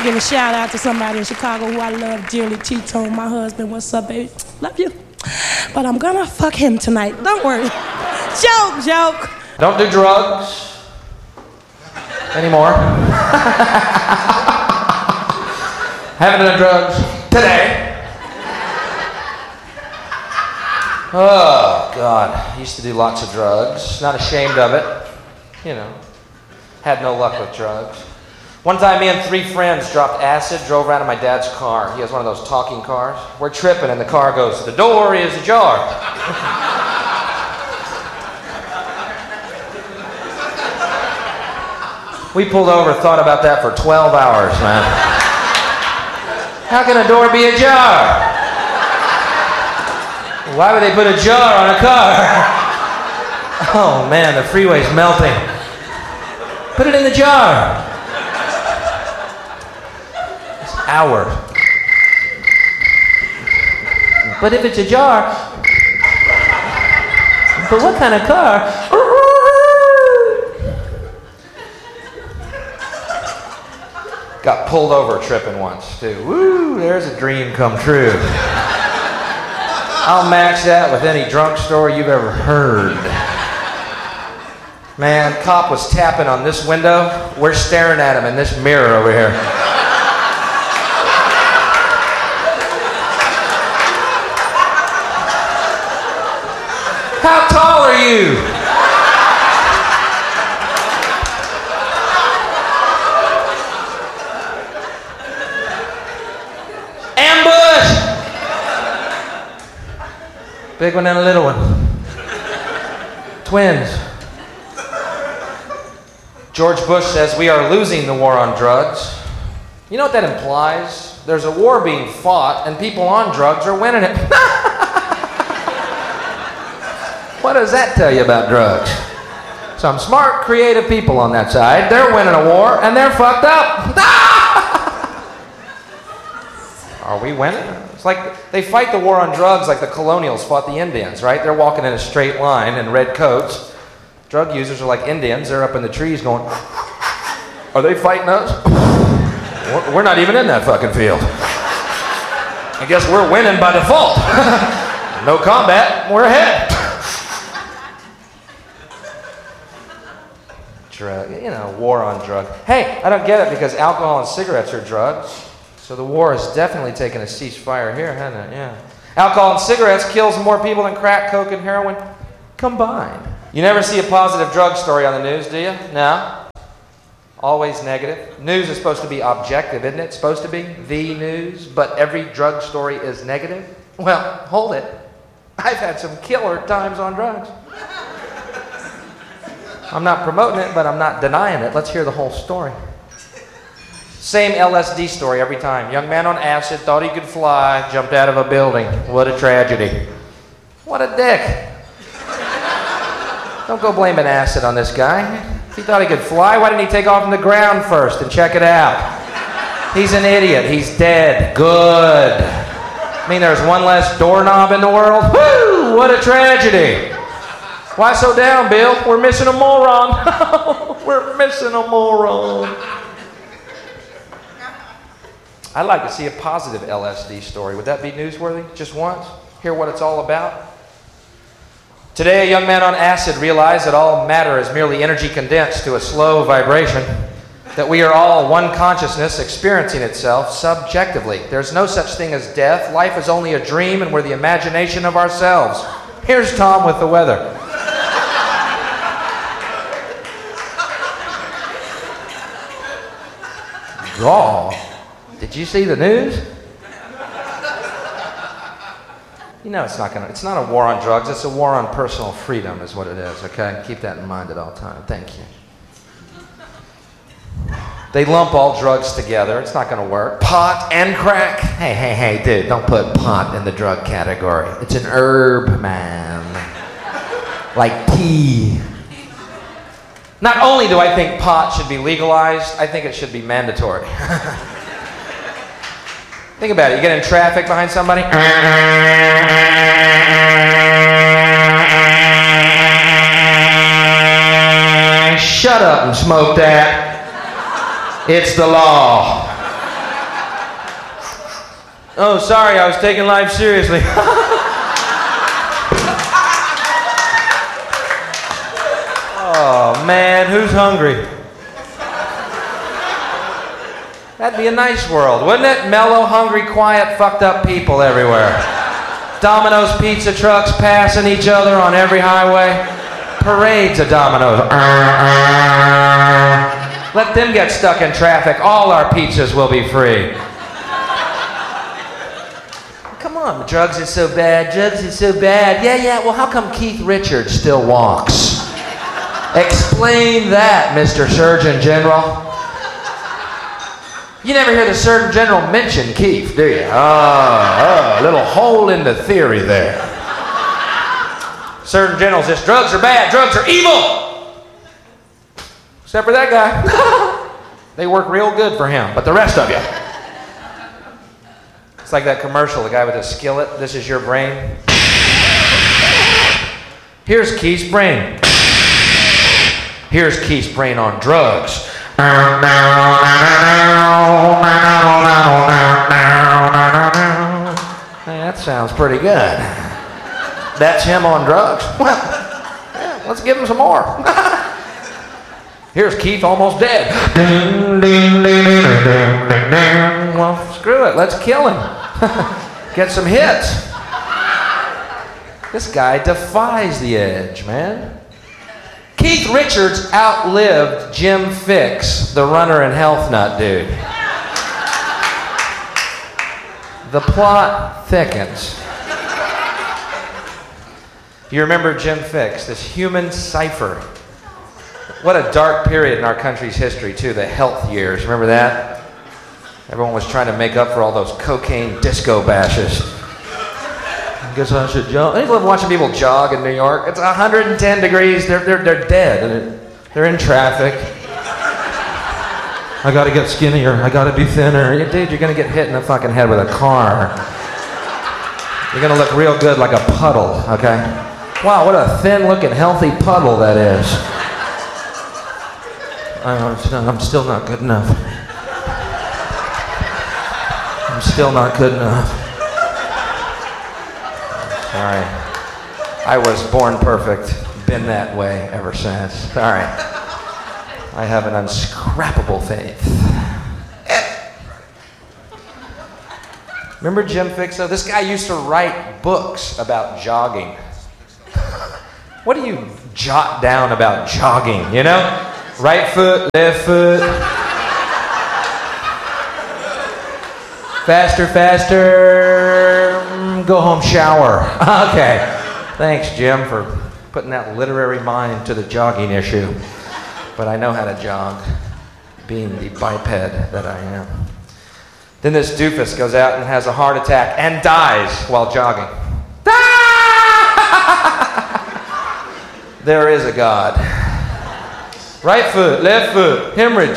to give a shout out to somebody in Chicago who I love dearly, T-Tone, my husband. What's up, baby? Love you. But I'm gonna fuck him tonight. Don't worry. Joke. Don't do drugs anymore. Haven't done drugs today. Oh, God. I used to do lots of drugs. Not ashamed of it. You know. Had no luck with drugs. One time, me and 3 friends dropped acid, drove around in my dad's car. He has one of those talking cars. We're tripping, and the car goes, "The door is ajar." We pulled over, thought about that for 12 hours, man. How can a door be ajar? Why would they put a jar on a car? Oh, man, the freeway's melting. Put it in the jar. It's hour. But if it's a jar, but what kind of car? Got pulled over tripping once, too. Woo, there's a dream come true. I'll match that with any drunk story you've ever heard. Man, cop was tapping on this window. We're staring at him in this mirror over here. How tall are you? Ambush! Big one and a little one. Twins. George Bush says we are losing the war on drugs. You know what that implies? There's a war being fought and people on drugs are winning it. What does that tell you about drugs? Some smart, creative people on that side, they're winning a war and they're fucked up. Are we winning? It's like they fight the war on drugs like the colonials fought the Indians, right? They're walking in a straight line in red coats. Drug users are like Indians. They're up in the trees going, are they fighting us? We're not even in that fucking field. I guess we're winning by default. No combat, we're ahead. You know, war on drugs. Hey, I don't get it because alcohol and cigarettes are drugs. So the war has definitely taken a ceasefire here, hasn't it? Yeah. Alcohol and cigarettes kills more people than crack, coke, and heroin combined. You never see a positive drug story on the news, do you? No. Always negative. News is supposed to be objective, isn't it? It's supposed to be the news, but every drug story is negative? Well, hold it. I've had some killer times on drugs. I'm not promoting it, but I'm not denying it. Let's hear the whole story. Same LSD story every time. Young man on acid, thought he could fly, jumped out of a building. What a tragedy. What a dick. Don't go blaming acid on this guy. If he thought he could fly, why didn't he take off from the ground first and check it out? He's an idiot. He's dead. Good. I mean, there's one less doorknob in the world. Woo! What a tragedy. Why so down, Bill? We're missing a moron. We're missing a moron. I'd like to see a positive LSD story. Would that be newsworthy? Just once? Hear what it's all about? Today, a young man on acid realized that all matter is merely energy condensed to a slow vibration, that we are all one consciousness experiencing itself subjectively. There's no such thing as death. Life is only a dream, and we're the imagination of ourselves. Here's Tom with the weather. Draw. Did you see the news? You know it's not a war on drugs, it's a war on personal freedom is what it is, okay? Keep that in mind at all times. Thank you. They lump all drugs together. It's not gonna work. Pot and crack. Hey, dude, don't put pot in the drug category. It's an herb, man. Like tea. Not only do I think pot should be legalized, I think it should be mandatory. Think about it. You get in traffic behind somebody. Shut up and smoke that. It's the law. Oh, sorry, I was taking life seriously. Oh, man, who's hungry? That'd be a nice world, wouldn't it? Mellow, hungry, quiet, fucked up people everywhere. Domino's pizza trucks passing each other on every highway. Parades of Domino's. Let them get stuck in traffic. All our pizzas will be free. Come on, drugs is so bad. Drugs is so bad. Yeah, well, how come Keith Richards still walks? Explain that, Mr. Surgeon General. You never hear the Surgeon General mention Keith, do you? A little hole in the theory there. Surgeon General says drugs are bad, drugs are evil. Except for that guy. They work real good for him, but the rest of you. It's like that commercial, the guy with the skillet. This is your brain. Here's Keith's brain. Here's Keith's brain on drugs. Hey, that sounds pretty good. That's him on drugs? Well, yeah, let's give him some more. Here's Keith almost dead. Well, screw it. Let's kill him. Get some hits. This guy defies the edge, man. Keith Richards outlived Jim Fixx, the runner and health nut dude. The plot thickens. You remember Jim Fixx, this human cipher. What a dark period in our country's history, too, the health years. Remember that? Everyone was trying to make up for all those cocaine disco bashes. I guess I should jog. I love watching people jog in New York. It's 110 degrees. They're dead. And they're in traffic. I gotta get skinnier. I gotta be thinner. Dude, you're gonna get hit in the fucking head with a car. You're gonna look real good like a puddle, okay? Wow, what a thin-looking, healthy puddle that is. I'm still not good enough. I'm still not good enough. Sorry. I was born perfect. Been that way ever since. Sorry. I have an unscrappable faith. Remember Jim Fixx? This guy used to write books about jogging. What do you jot down about jogging, you know? Right foot, left foot. Faster, faster. Go home, shower. Okay. Thanks, Jim, for putting that literary mind to the jogging issue. But I know how to jog, being the biped that I am. Then this doofus goes out and has a heart attack and dies while jogging. There is a God. Right foot, left foot, hemorrhage.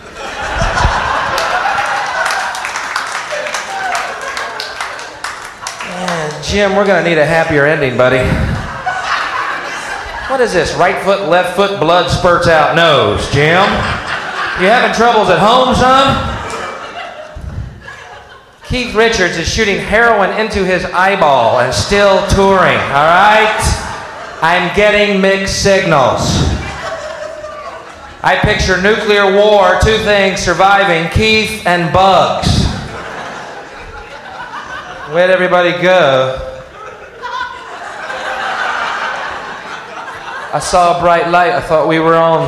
Man, Jim, we're gonna need a happier ending, buddy. What is this? Right foot, left foot, blood spurts out nose, Jim. You having troubles at home, son? Keith Richards is shooting heroin into his eyeball and still touring, all right? I'm getting mixed signals. I picture nuclear war, two things surviving, Keith and bugs. Where'd everybody go? I saw a bright light. I thought we were on.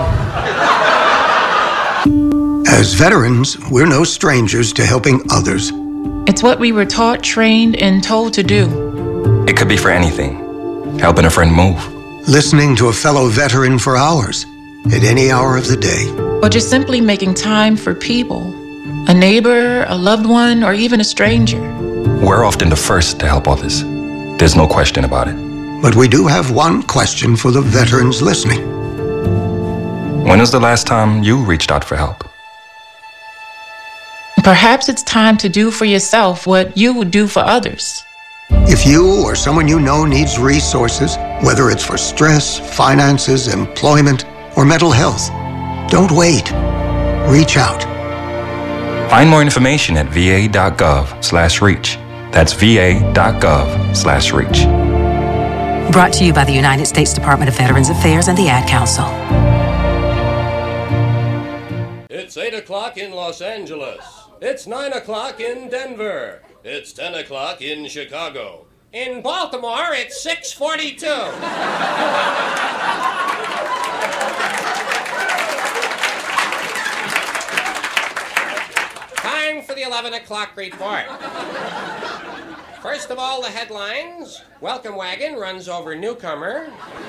As veterans, we're no strangers to helping others. It's what we were taught, trained, and told to do. It could be for anything. Helping a friend move. Listening to a fellow veteran for hours, at any hour of the day. Or just simply making time for people. A neighbor, a loved one, or even a stranger. We're often the first to help others. There's no question about it. But we do have one question for the veterans listening. When was the last time you reached out for help? Perhaps it's time to do for yourself what you would do for others. If you or someone you know needs resources, whether it's for stress, finances, employment, or mental health, don't wait. Reach out. Find more information at va.gov/reach. That's va.gov/reach. Brought to you by the United States Department of Veterans Affairs and the Ad Council. It's 8 o'clock in Los Angeles. It's 9 o'clock in Denver. It's 10 o'clock in Chicago. In Baltimore, it's 6:42. Time for the 11 o'clock report. First of all, the headlines. Welcome wagon runs over newcomer.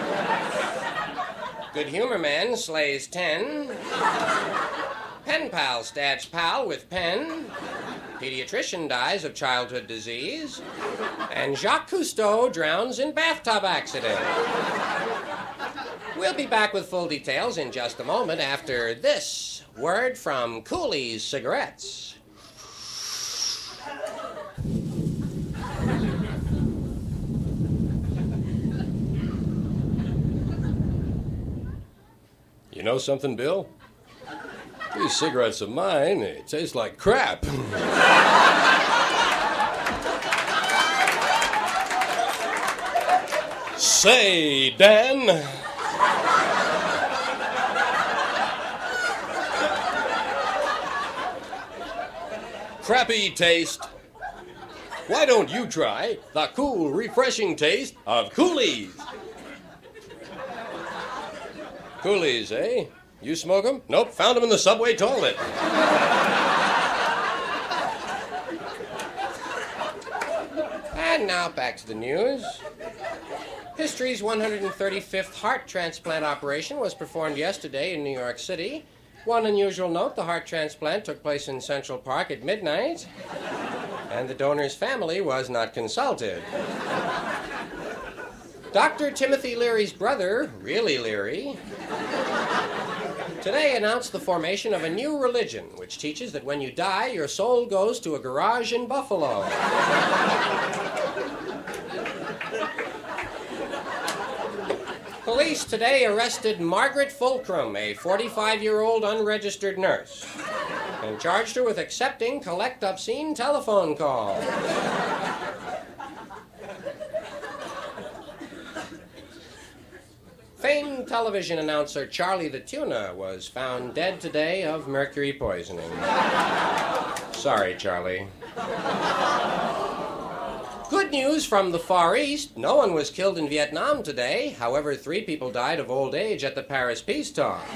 Good humor man slays 10. Pen pal stabs pal with pen. Pediatrician dies of childhood disease. And Jacques Cousteau drowns in bathtub accident. We'll be back with full details in just a moment after this word from Cooley's Cigarettes. You know something, Bill? These cigarettes of mine, they taste like crap. Say, Dan. Crappy taste. Why don't you try the cool, refreshing taste of Cooley's? Cooley's, eh? You smoke them? Nope, found them in the subway toilet. And now back to the news. History's 135th heart transplant operation was performed yesterday in New York City. One unusual note, the heart transplant took place in Central Park at midnight, and the donor's family was not consulted. Dr. Timothy Leary's brother, really Leary, today announced the formation of a new religion which teaches that when you die, your soul goes to a garage in Buffalo. Police today arrested Margaret Fulcrum, a 45-year-old unregistered nurse, and charged her with accepting collect obscene telephone calls. Famed television announcer Charlie the Tuna was found dead today of mercury poisoning. Sorry, Charlie. Good news from the Far East. No one was killed in Vietnam today. However, 3 people died of old age at the Paris peace talks.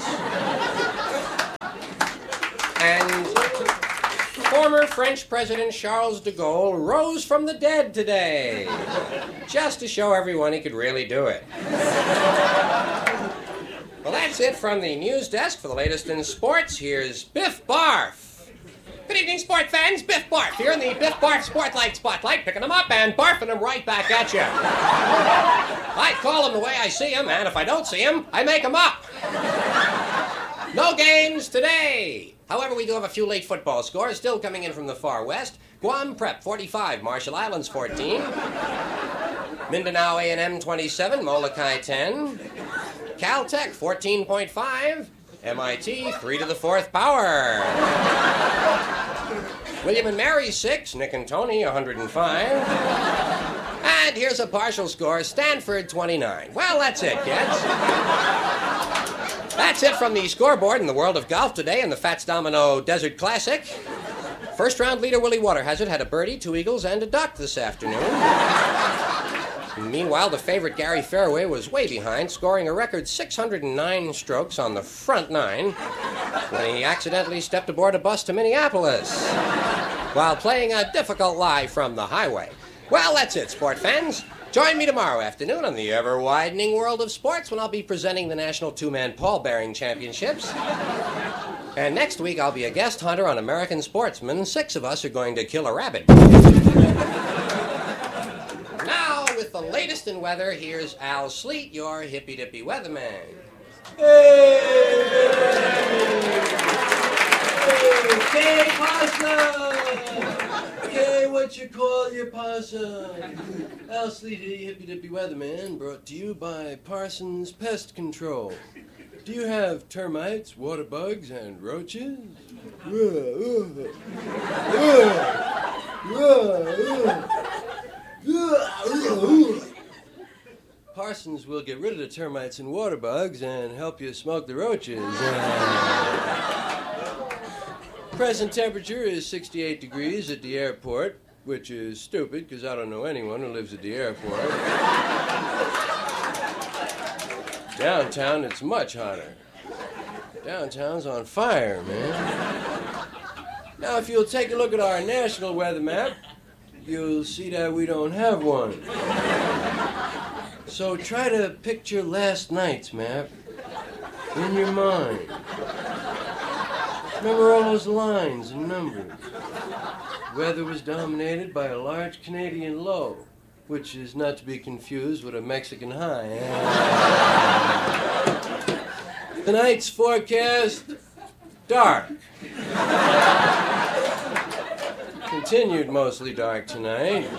And former French President Charles de Gaulle rose from the dead today, just to show everyone he could really do it. Well, that's it from the news desk. For the latest in sports, here's Biff Barf. Good evening, sport fans. Biff Barf here in the Biff Barf Spotlight, picking them up and barfing them right back at you. I call them the way I see them, and if I don't see them, I make them up. No games today. However, we do have a few late football scores still coming in from the far west. Guam Prep 45, Marshall Islands 14. Mindanao A&M 27, Molokai 10. Caltech 14.5. MIT 3 to the 4th power. William and Mary 6, Nick and Tony 105. And here's a partial score, Stanford 29. Well, that's it, kids. That's it from the scoreboard in the world of golf today in the Fats Domino Desert Classic. First round leader Willie Waterhazard had a birdie, 2 eagles, and a duck this afternoon. Meanwhile, the favorite Gary Fairway was way behind, scoring a record 609 strokes on the front 9 when he accidentally stepped aboard a bus to Minneapolis while playing a difficult lie from the highway. Well, that's it, sport fans. Join me tomorrow afternoon on the ever-widening world of sports when I'll be presenting the National Two-Man Pall Bearing Championships. And next week, I'll be a guest hunter on American Sportsman. 6 of us are going to kill a rabbit. Now, with the latest in weather, here's Al Sleet, your hippy-dippy weatherman. Hey, possum! Hey, what you call your possum? Al Sleet, hippy-dippy weatherman, brought to you by Parsons Pest Control. Do you have termites, water bugs, and roaches? Parsons will get rid of the termites and water bugs and help you smoke the roaches. Present temperature is 68 degrees at the airport, which is stupid because I don't know anyone who lives at the airport. Downtown, it's much hotter. Downtown's on fire, man. Now, if you'll take a look at our national weather map, you'll see that we don't have one. So try to picture last night's map in your mind. Remember all those lines and numbers. Weather was dominated by a large Canadian low, which is not to be confused with a Mexican high. Tonight's forecast, dark. Continued mostly dark tonight.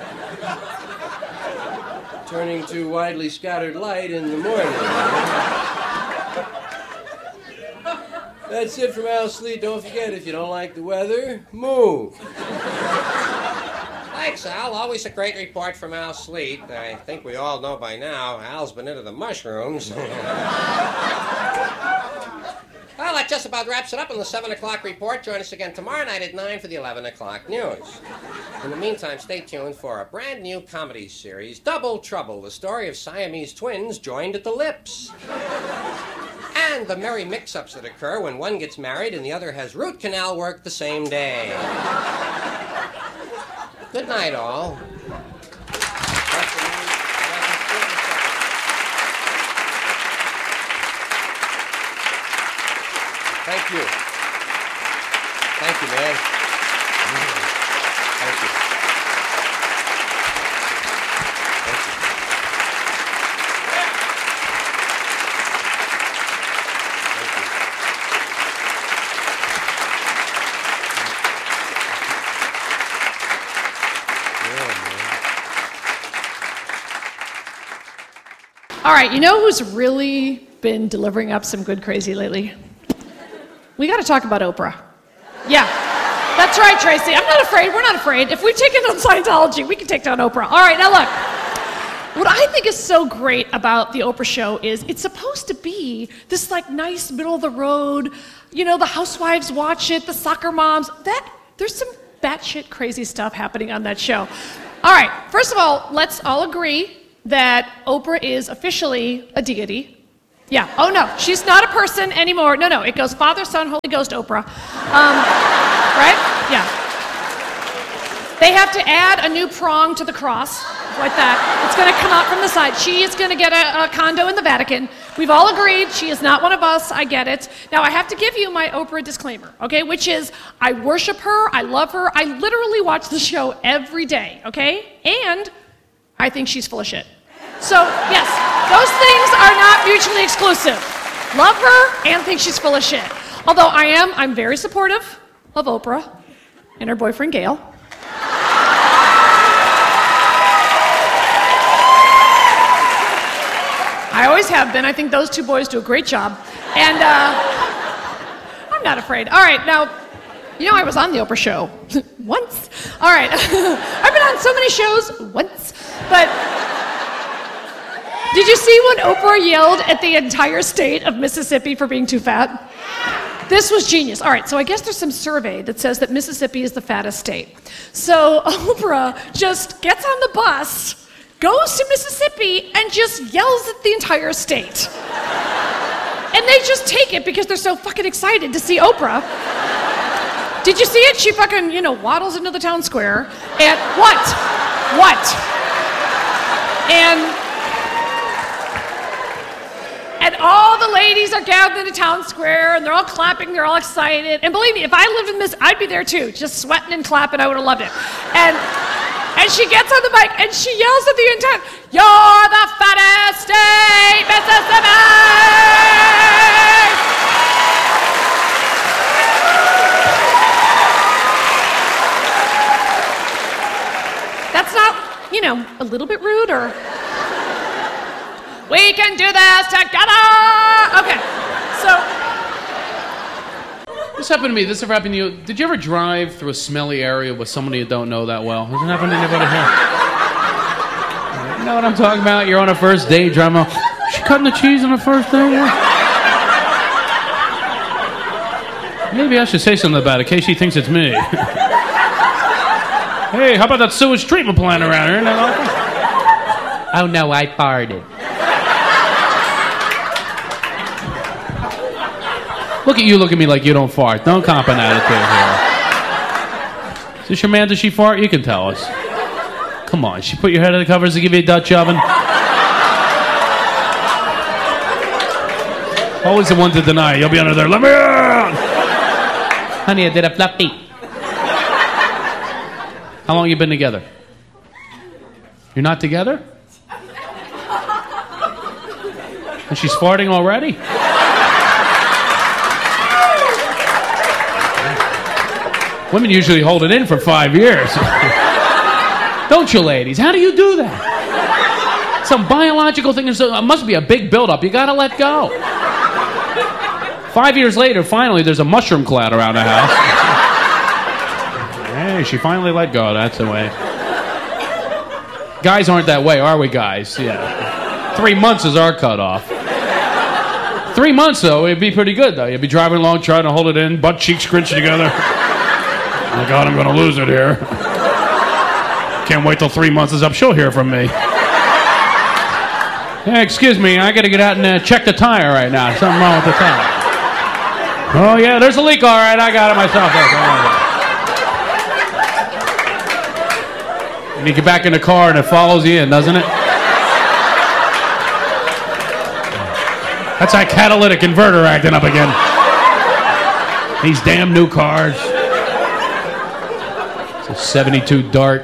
Turning to widely scattered light in the morning. That's it from Al Sleet. Don't forget, if you don't like the weather, move. Thanks, Al. Always a great report from Al Sleet. I think we all know by now Al's been into the mushrooms. Well, that just about wraps it up on the 7 o'clock report. Join us again tomorrow night at 9 for the 11 o'clock news. In the meantime, stay tuned for a brand new comedy series, Double Trouble, the story of Siamese twins joined at the lips. And the merry mix-ups that occur when one gets married and the other has root canal work the same day. Good night, all. Thank you. Thank you, man. Thank you. Thank you. All right, you know who's really been delivering up some good crazy lately? We got to talk about Oprah. Yeah, that's right, Tracy. I'm not afraid. We're not afraid. If we've taken down Scientology, we can take down Oprah. All right, now look. What I think is so great about the Oprah show is it's supposed to be this like nice middle of the road, you know, the housewives watch it, the soccer moms. There's some batshit crazy stuff happening on that show. All right, first of all, let's all agree that Oprah is officially a deity. Yeah. Oh, no. She's not a person anymore. No. It goes Father, Son, Holy Ghost, Oprah. Right? Yeah. They have to add a new prong to the cross, like that. It's going to come out from the side. She is going to get a condo in the Vatican. We've all agreed she is not one of us. I get it. Now, I have to give you my Oprah disclaimer, okay, which is I worship her. I love her. I literally watch the show every day, okay? And I think she's full of shit. So, yes, those things are not mutually exclusive. Love her and think she's full of shit. Although I'm very supportive of Oprah and her boyfriend, Gail. I always have been. I think those two boys do a great job. And I'm not afraid. All right, now, you know I was on the Oprah show once. All right, I've been on so many shows once, but did you see when Oprah yelled at the entire state of Mississippi for being too fat? This was genius. All right, so I guess there's some survey that says that Mississippi is the fattest state. So Oprah just gets on the bus, goes to Mississippi, and just yells at the entire state. And they just take it because they're so fucking excited to see Oprah. Did you see it? She fucking, waddles into the town square. And what? And all the ladies are gathered in the town square, and they're all clapping, they're all excited. And believe me, if I lived in this, I'd be there too, just sweating and clapping. I would have loved it. And she gets on the mic, and she yells at the entire, "You're the fattest state, Mississippi!" That's not, a little bit rude, or... We can do this together! Okay, so... This happened to me. This ever happened to you? Did you ever drive through a smelly area with somebody you don't know that well? Has it happened to anybody here? You know what I'm talking about? You're on a first date, driving. She cutting the cheese on the first date? Yeah. Maybe I should say something about it in case she thinks it's me. Hey, how about that sewage treatment plant around here? Oh no, I farted. Look at you, look at me like you don't fart. Don't cop an attitude here. Is this your man? Does she fart? You can tell us. Come on, she put your head in the covers to give you a Dutch oven? Always the one to deny. You'll be under there. Let me in! Honey, I did a fluffy. How long you been together? You're not together? And she's farting already? Women usually hold it in for 5 years. Don't you, ladies? How do you do that? Some biological thing. It must be a big buildup. You gotta let go. 5 years later, finally, there's a mushroom cloud around the house. Hey, she finally let go. That's the way. Guys aren't that way, are we, guys? Yeah. 3 months is our cutoff. 3 months, though, it'd be pretty good, though. You'd be driving along, trying to hold it in, butt cheeks scrunched together. Oh, my God, I'm going to lose it here. Can't wait till 3 months is up. She'll hear from me. Hey, excuse me, I got to get out and check the tire right now. Something wrong with the tire. Oh, yeah, there's a leak, all right. I got it myself. And you get back in the car and it follows you in, doesn't it? That's that catalytic inverter acting up again. These damn new cars. It's a 72 Dart.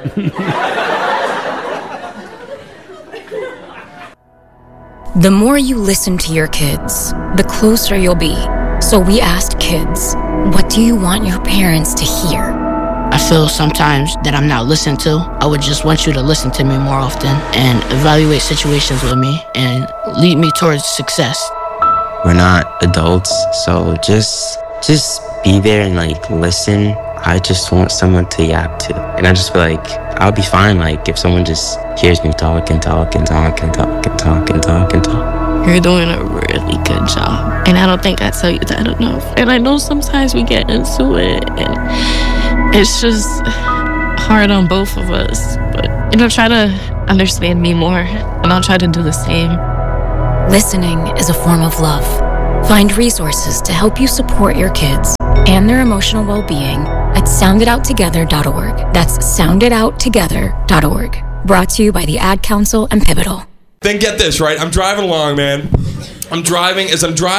The more you listen to your kids, the closer you'll be. So we asked kids, what do you want your parents to hear? I feel sometimes that I'm not listened to. I would just want you to listen to me more often and evaluate situations with me and lead me towards success. We're not adults, so just be there and listen. I just want someone to yap to. And I just feel like I'll be fine if someone just hears me talk and talk and talk and talk and talk and talk and talk. You're doing a really good job. And I don't think I tell you that enough. And I know sometimes we get into it and it's just hard on both of us. But, try to understand me more and I'll try to do the same. Listening is a form of love. Find resources to help you support your kids and their emotional well-being at sounditouttogether.org. That's sounditouttogether.org. Brought to you by the Ad Council and Pivotal. Then get this, right? I'm driving along, man. I'm driving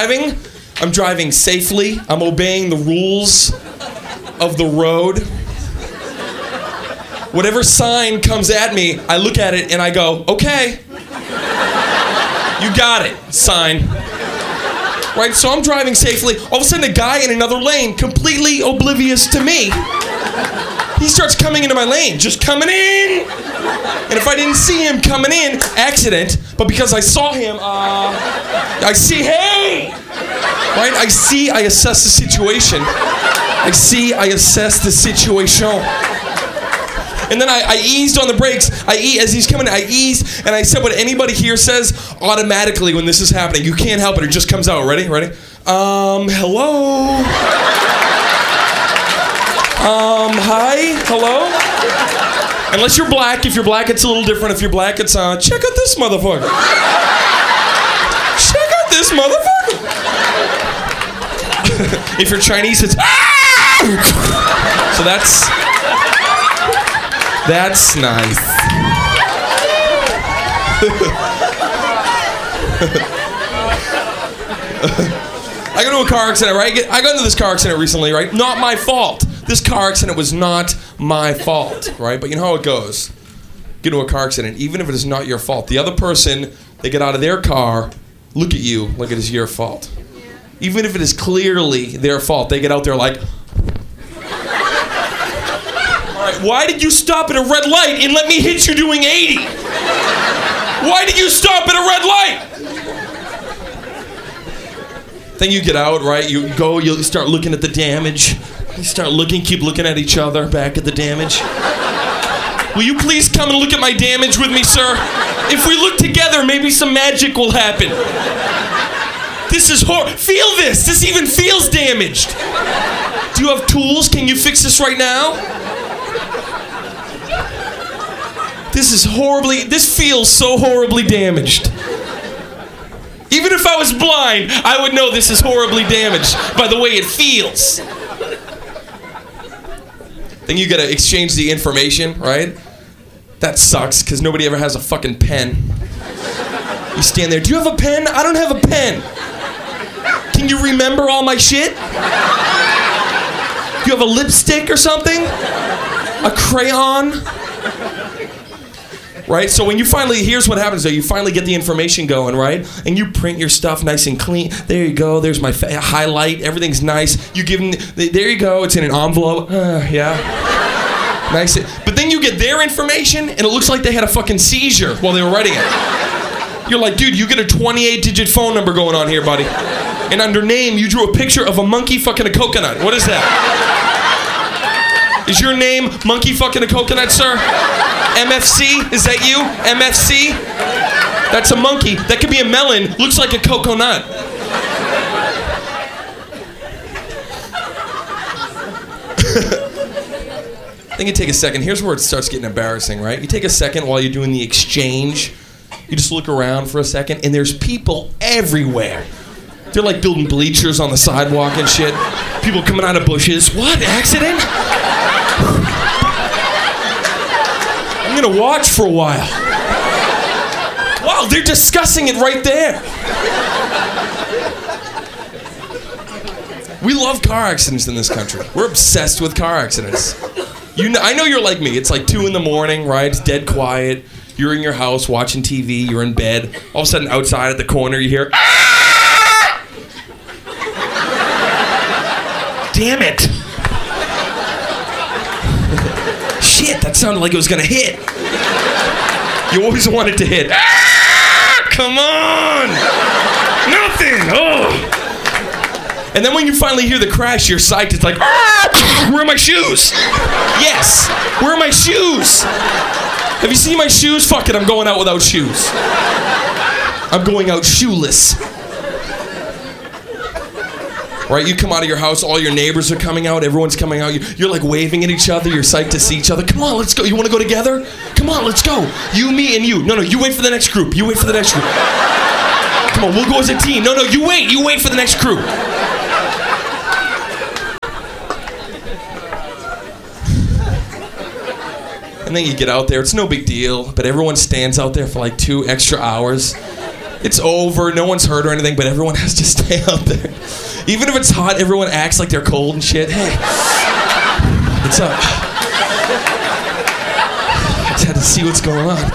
safely. I'm obeying the rules of the road. Whatever sign comes at me, I look at it and I go, okay. You got it, sign. Right, so I'm driving safely. All of a sudden, a guy in another lane, completely oblivious to me, he starts coming into my lane, just coming in. And if I didn't see him coming in, accident, but because I saw him, I see, hey! Right, I assess the situation. I assess the situation. And then I eased on the brakes. As he's coming, I eased, and I said what anybody here says automatically when this is happening. You can't help it. It just comes out. Ready? Hello? Hi? Hello? Unless you're black. If you're black, it's a little different. If you're black, it's, check out this motherfucker. Check out this motherfucker. If you're Chinese, it's, So that's nice. I got into a car accident, right? I got into this car accident recently, right? Not my fault. This car accident was not my fault, right? But you know how it goes. Get into a car accident, even if it is not your fault. The other person, they get out of their car, look at you like it is your fault. Even if it is clearly their fault, they get out there like, why did you stop at a red light and let me hit you doing 80? Why did you stop at a red light? Then you get out, right? You go, you start looking at the damage. You start looking, keep looking at each other, back at the damage. Will you please come and look at my damage with me, sir? If we look together, maybe some magic will happen. This is horrible. Feel this. This even feels damaged. Do you have tools? Can you fix this right now? This feels so horribly damaged. Even if I was blind, I would know this is horribly damaged by the way it feels. Then you gotta exchange the information, right? That sucks, because nobody ever has a fucking pen. You stand there, do you have a pen? I don't have a pen. Can you remember all my shit? Do you have a lipstick or something? A crayon? Right? So when you finally, here's what happens though, you finally get the information going, right? And you print your stuff nice and clean. There you go, there's my highlight, everything's nice. You give them, there you go, it's in an envelope. Yeah. Nice. But then you get their information and it looks like they had a fucking seizure while they were writing it. You're like, dude, you get a 28-digit phone number going on here, buddy. And under name, you drew a picture of a monkey fucking a coconut. What is that? Is your name Monkey Fucking a Coconut, sir? MFC? Is that you? MFC? That's a monkey. That could be a melon. Looks like a coconut. Then you take a second. Here's where it starts getting embarrassing, right? You take a second while you're doing the exchange. You just look around for a second, and there's people everywhere. They're like building bleachers on the sidewalk and shit. People coming out of bushes. What? Accident? I'm gonna watch for a while. Wow, they're discussing it right there. We love car accidents in this country. We're obsessed with car accidents. I know you're like me. It's like 2 a.m, right? It's dead quiet. You're in your house watching TV. You're in bed. All of a sudden, outside at the corner, you hear, "Ah!" Damn it. Shit, that sounded like it was gonna hit. You always want it to hit. Ah! Come on! Nothing! Oh! And then when you finally hear the crash, you're psyched. It's like, ah! Where are my shoes? Yes! Where are my shoes? Have you seen my shoes? Fuck it, I'm going out without shoes. I'm going out shoeless. Right, you come out of your house, all your neighbors are coming out, everyone's coming out, you're like waving at each other, you're psyched to see each other. Come on, let's go. You want to go together? Come on, let's go. You, me, and you. No, you wait for the next group. You wait for the next group. Come on, we'll go as a team. No, you wait for the next group. And then you get out there, it's no big deal, but everyone stands out there for like 2 extra hours. It's over, no one's hurt or anything, but everyone has to stay out there. Even if it's hot, everyone acts like they're cold and shit. Hey, what's up? I just had to see what's going on.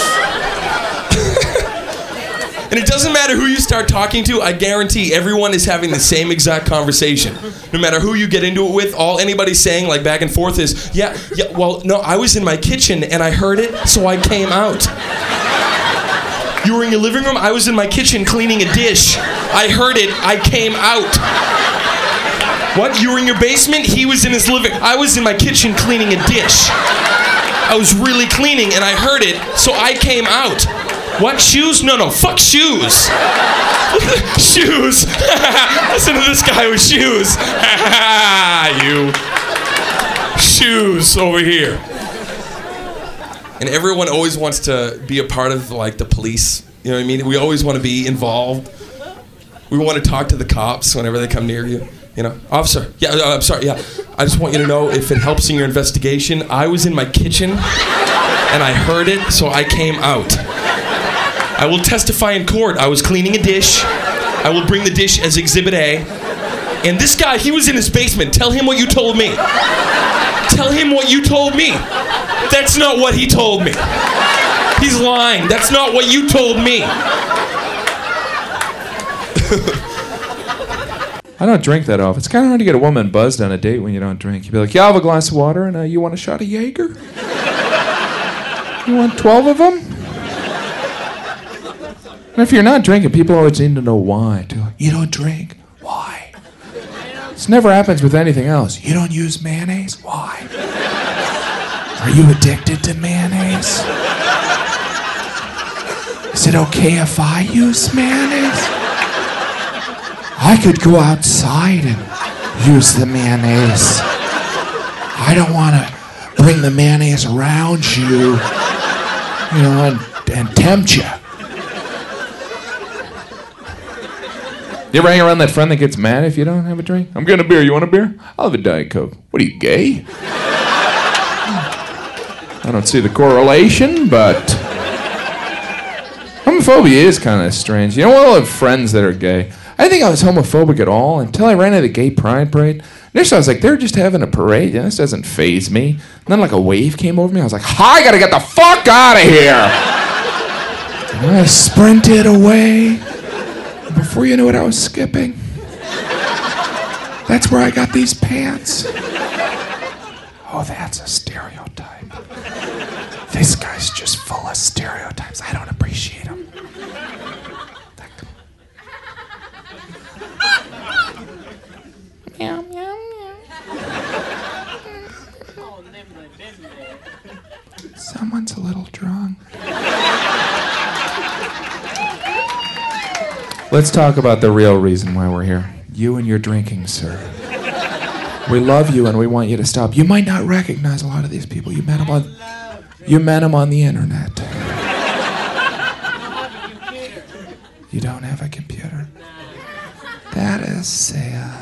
And it doesn't matter who you start talking to, I guarantee everyone is having the same exact conversation. No matter who you get into it with, all anybody's saying like back and forth is, yeah, well, no, I was in my kitchen and I heard it, so I came out. You were in your living room, I was in my kitchen cleaning a dish. I heard it, I came out. What, you were in your basement? He was in his living. I was in my kitchen cleaning a dish. I was really cleaning and I heard it, so I came out. What, shoes? No, fuck shoes. Shoes. Listen to this guy with shoes. You. Shoes over here. And everyone always wants to be a part of like the police. You know what I mean? We always want to be involved. We want to talk to the cops whenever they come near you. You know, officer. Yeah, I'm sorry. Yeah, I just want you to know if it helps in your investigation. I was in my kitchen and I heard it, so I came out. I will testify in court. I was cleaning a dish. I will bring the dish as Exhibit A. And this guy, he was in his basement. Tell him what you told me. Tell him what you told me. That's not what he told me. He's lying. That's not what you told me. I don't drink that often. It's kind of hard to get a woman buzzed on a date when you don't drink. You'd be like, yeah, I'll have a glass of water, and you want a shot of Jaeger? You want 12 of them? And if you're not drinking, people always need to know why. You don't drink? Why? This never happens with anything else. You don't use mayonnaise? Why? Are you addicted to mayonnaise? Is it okay if I use mayonnaise? I could go outside and use the mayonnaise. I don't want to bring the mayonnaise around you, and tempt you. You ever hang around that friend that gets mad if you don't have a drink? I'm getting a beer. You want a beer? I'll have a Diet Coke. What are you, gay? I don't see the correlation, but homophobia is kind of strange. You know, I have friends that are gay. I didn't think I was homophobic at all until I ran to the gay pride parade. Initially, I was like, they're just having a parade. This doesn't faze me. And then, like, a wave came over me. I was like, I gotta get the fuck out of here. And I sprinted away. And before you knew it, I was skipping. That's where I got these pants. Oh, that's a stereotype. This guy's just full of stereotypes. I don't appreciate them. Meow, meow, meow. Someone's a little drunk. Let's talk about the real reason why we're here. You and your drinking, sir. We love you and we want you to stop. You might not recognize a lot of these people. You met them on the internet. You don't have a computer. That is sad.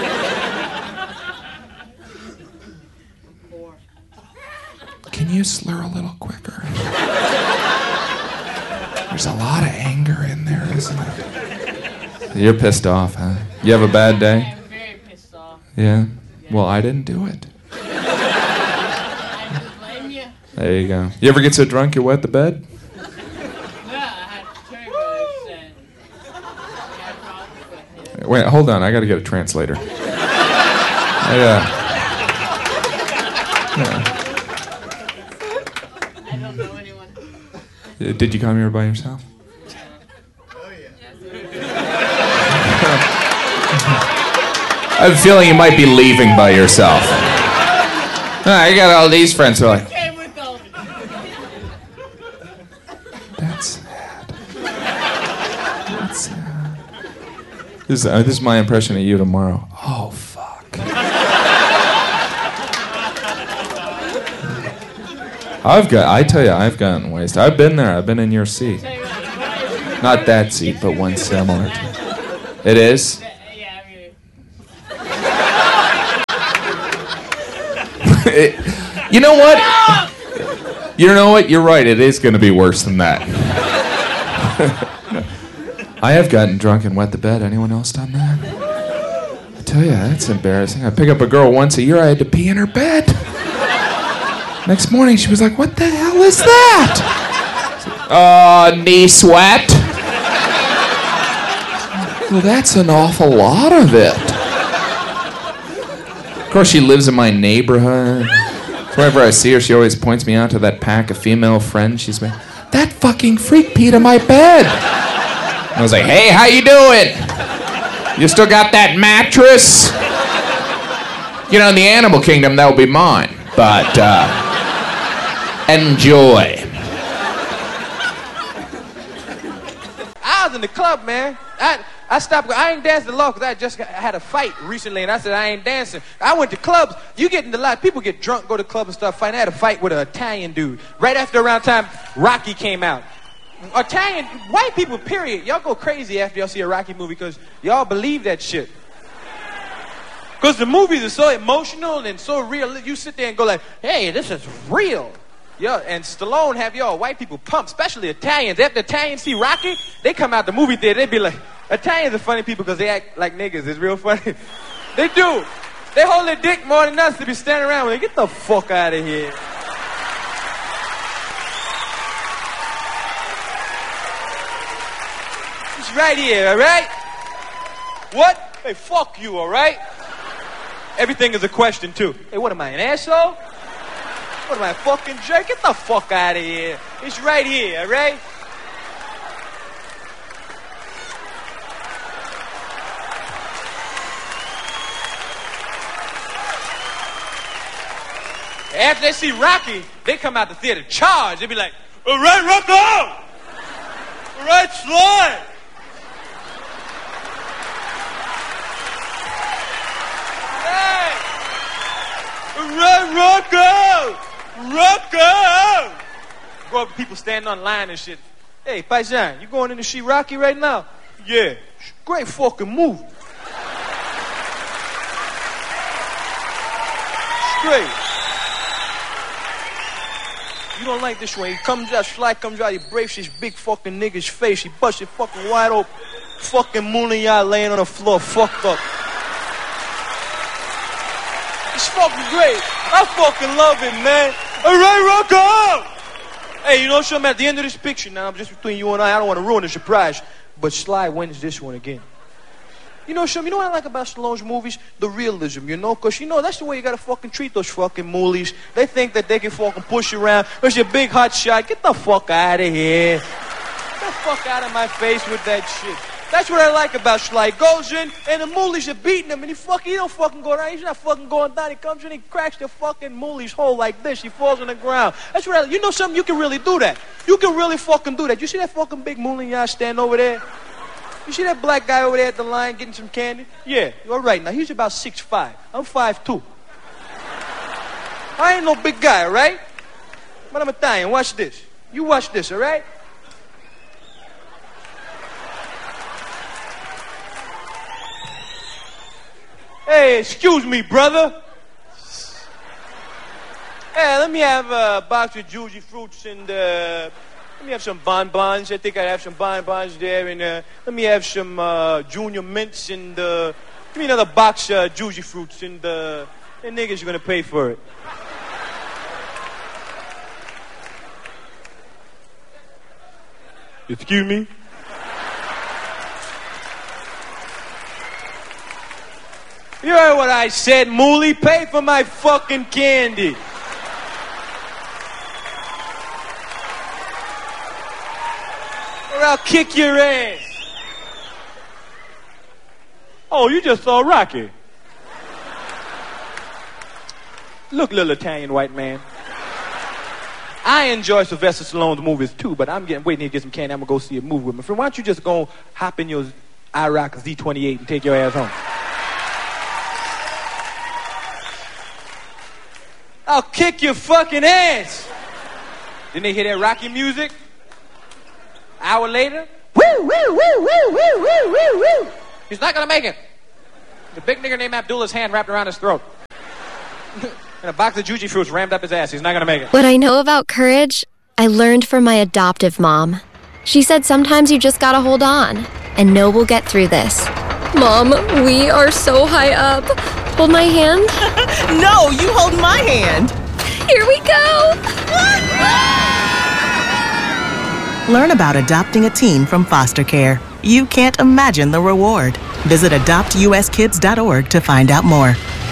Can you slur a little quicker? There's a lot of anger in there, isn't it? You're pissed off, huh? You have a bad day? I'm very pissed off. Yeah? Well, I didn't do it. I just blame you. There you go. You ever get so drunk you wet the bed? Wait, hold on. I got to get a translator. Yeah. I don't know anyone. Did you come here by yourself? Oh, yeah. I have a feeling you might be leaving by yourself. I got all these friends who are like, that's sad. That's sad. This is my impression of you tomorrow. Oh, fuck. I've gotten wasted. I've been there. I've been in your seat. Not that seat, but one similar to it. It is? You know what? You know what? You're right. It is going to be worse than that. I have gotten drunk and wet the bed. Anyone else done that? I tell you, that's embarrassing. I pick up a girl once a year. I had to pee in her bed. Next morning, she was like, "What the hell is that?" Knee sweat. Well, that's an awful lot of it. Of course, she lives in my neighborhood. Whenever I see her, she always points me out to that pack of female friends she's made. That fucking freak peed in my bed. I was like, "Hey, how you doing? You still got that mattress?" You know, in the animal kingdom, that would be mine. But, enjoy. I was in the club, man. I stopped. I ain't dancing a lot because I just had a fight recently, and I said I ain't dancing. I went to clubs. You get into lot. People get drunk, go to clubs and start fighting. I had a fight with an Italian dude right after around time Rocky came out. Italian, white people, period. Y'all go crazy after y'all see a Rocky movie because y'all believe that shit. Because the movies are so emotional and so real. You sit there and go like, "Hey, this is real." Yeah, and Stallone have y'all white people pumped, especially Italians. After Italians see Rocky, they come out the movie theater, they be like, Italians are funny people because they act like niggas. It's real funny. They do. They hold their dick more than us to be standing around with it. Get the fuck out of here. It's right here, all right? What? Hey, fuck you, all right? Everything is a question, too. Hey, what am I, an asshole? What am I, a fucking jerk? Get the fuck out of here. It's right here, all right? After they see Rocky, they come out the theater charged. They be like, all right, Rocco! All right, Sly! Hey! All right, Rocco! Rocco! Go up to people standing on line and shit. Hey, Paisan, you going in to see Rocky right now? Yeah. Great fucking movie. Straight. You don't like this one. He comes out, Sly comes out, he breaks his big fucking nigga's face. He busts it fucking wide open. Fucking Moonlight laying on the floor, fucked up. It's fucking great. I fucking love it, man. All right, Rocco! Hey, you know something? At the end of this picture, now, just between you and I don't want to ruin the surprise, but Sly wins this one again. You know something? You know what I like about Stallone's movies? The realism, you know? Because, you know, that's the way you gotta fucking treat those fucking moolies. They think that they can fucking push you around. There's your big hot shot. Get the fuck out of here. Get the fuck out of my face with that shit. That's what I like about Sly. He goes in, and the moolies are beating him, and he don't fucking go down. He's not fucking going down. He comes in, he cracks the fucking moolie's hole like this. He falls on the ground. That's what you know something? You can really do that. You can really fucking do that. You see that fucking big moolie guy standing over there? You see that black guy over there at the line getting some candy? Yeah, all right. Now, he's about 6'5". I'm 5'2". I ain't no big guy, all right? But I'm Italian. Watch this. You watch this, all right? Hey, excuse me, brother. Hey, let me have a box of Juicy Fruits and, let me have some bonbons. I think I have some bonbons there. And let me have some Junior Mints and give me another box of Juicy Fruits and the niggas are going to pay for it. Excuse me? You heard what I said, Moolie. Pay for my fucking candy. Or I'll kick your ass. Oh, you just saw Rocky. Look, little Italian white man. I enjoy Sylvester Stallone's movies too, but I'm waiting here to get some candy. I'm gonna go see a movie with my friend. Why don't you just go hop in your IROC Z28 and take your ass home? I'll kick your fucking ass. Didn't they hear that Rocky music? Hour later, woo, woo, woo, woo, woo, woo, woo, woo. He's not gonna make it. The big nigger named Abdullah's hand wrapped around his throat. And a box of Juicy Fruits rammed up his ass. He's not gonna make it. What I know about courage, I learned from my adoptive mom. She said sometimes you just gotta hold on and know we'll get through this. Mom, we are so high up. Hold my hand. No, you hold my hand. Here we go. Learn about adopting a teen from foster care. You can't imagine the reward. Visit adoptuskids.org to find out more.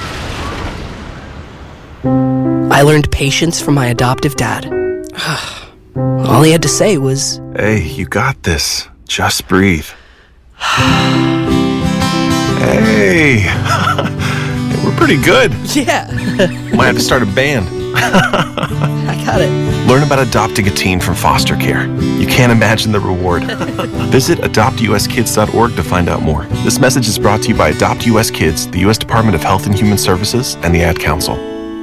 I learned patience from my adoptive dad. All he had to say was, "Hey, you got this. Just breathe." Hey, we're pretty good. Yeah. Might have to start a band. I got it. Learn about adopting a teen from foster care. You can't imagine the reward. Visit adoptuskids.org to find out more. This message is brought to you by Adopt US Kids, the U.S. Department of Health and Human Services, and the Ad Council.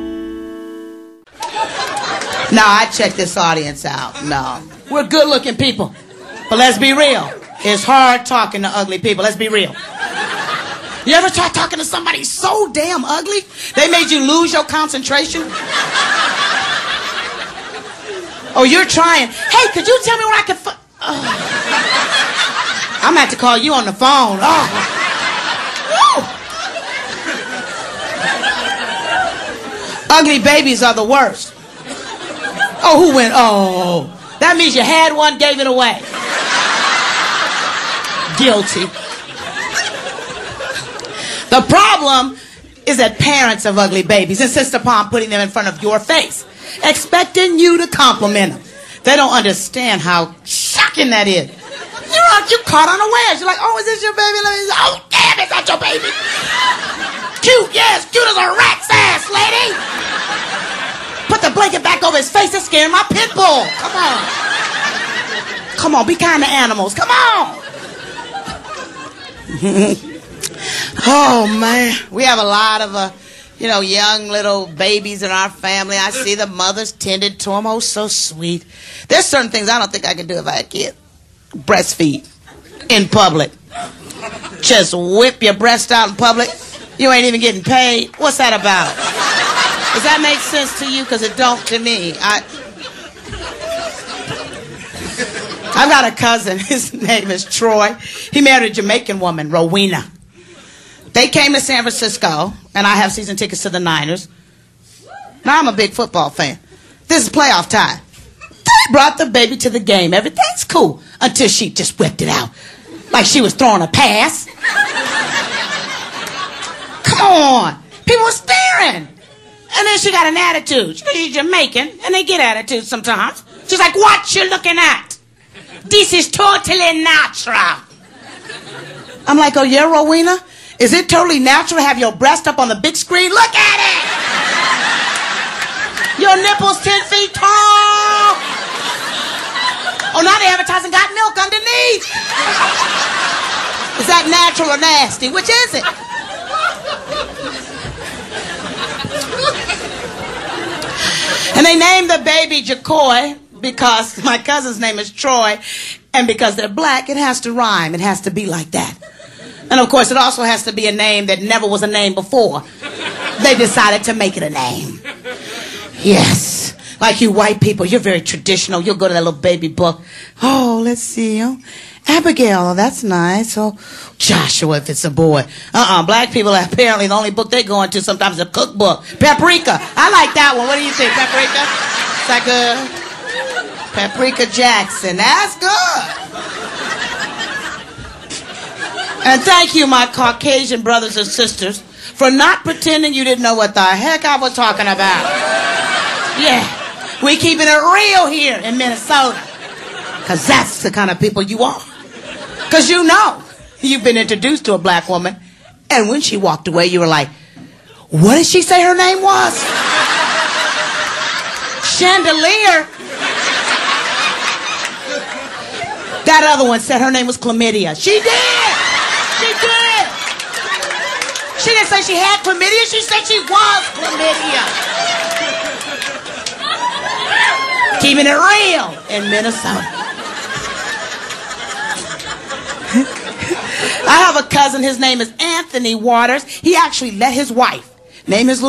No, I check this audience out. No. We're good-looking people. But let's be real. It's hard talking to ugly people. Let's be real. You ever try talking to somebody so damn ugly, they made you lose your concentration? Oh, you're trying. Hey, could you tell me where I can I'm going to have to call you on the phone. Ugly babies are the worst. Oh, who went? Oh, that means you had one, gave it away. Guilty. The problem is that parents of ugly babies insist upon putting them in front of your face, expecting you to compliment them. They don't understand how shocking that is. You caught unawares. You're like, oh, is this your baby? Oh, damn, it's not your baby. Cute, yes, cute as a rat's ass, lady. blanket back over his face. It's scaring my pit bull. Come on. Come on, be kind to animals. Come on. Oh, man. We have a lot of, young little babies in our family. I see the mothers tended to them. Oh, so sweet. There's certain things I don't think I could do if I had kids. Breastfeed in public. Just whip your breast out in public. You ain't even getting paid. What's that about? Does that make sense to you? Because it don't to me. I've got a cousin. His name is Troy. He married a Jamaican woman, Rowena. They came to San Francisco, and I have season tickets to the Niners. Now, I'm a big football fan. This is playoff time. They brought the baby to the game. Everything's cool until she just whipped it out like she was throwing a pass. Come on. People were staring. And then she got an attitude. She's Jamaican, and they get attitudes sometimes. She's like, what you looking at? This is totally natural. I'm like, oh, yeah, Rowena? Is it totally natural to have your breast up on the big screen? Look at it! Your nipples 10 feet tall. Oh, now they're advertising got milk underneath. Is that natural or nasty? Which is it? And they named the baby Jacoy because my cousin's name is Troy, and because they're black, it has to rhyme. It has to be like that. And of course, it also has to be a name that never was a name before. They decided to make it a name. Yes. Like you white people, you're very traditional. You'll go to that little baby book. Oh, let's see. Oh, Abigail, oh, that's nice. Oh, Joshua, if it's a boy. Black people, apparently, the only book they go into sometimes is a cookbook. Paprika. I like that one. What do you think, Paprika? Is that good? Paprika Jackson. That's good. And thank you, my Caucasian brothers and sisters, for not pretending you didn't know what the heck I was talking about. Yeah. We keeping it real here in Minnesota. Because that's the kind of people you are. Because you know you've been introduced to a black woman, and when she walked away, you were like, what did she say her name was? Chandelier. That other one said her name was Chlamydia. She did. She did. She didn't say she had chlamydia. She said she was chlamydia. Keeping it real in Minnesota. I have a cousin. His name is Anthony Waters. He actually let his wife name his little